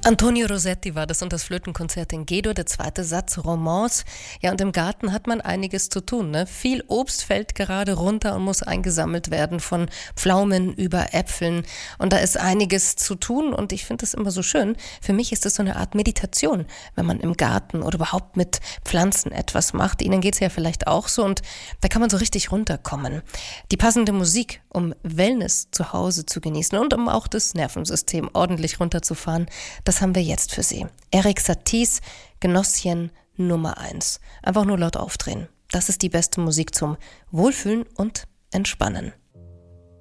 Antonio Rossetti war das und das Flötenkonzert in G-Dur, der zweite Satz, Romance. Ja, und im Garten hat man einiges zu tun, ne? Viel Obst fällt gerade runter und muss eingesammelt werden, von Pflaumen über Äpfeln. Und da ist einiges zu tun und ich finde das immer so schön. Für mich ist das so eine Art Meditation, wenn man im Garten oder überhaupt mit Pflanzen etwas macht. Ihnen geht's ja vielleicht auch so und da kann man so richtig runterkommen. Die passende Musik, um Wellness zu Hause zu genießen und um auch das Nervensystem ordentlich runterzufahren, das haben wir jetzt für Sie. Erik Satie's Genosschen Nummer 1. Einfach nur laut aufdrehen. Das ist die beste Musik zum Wohlfühlen und Entspannen.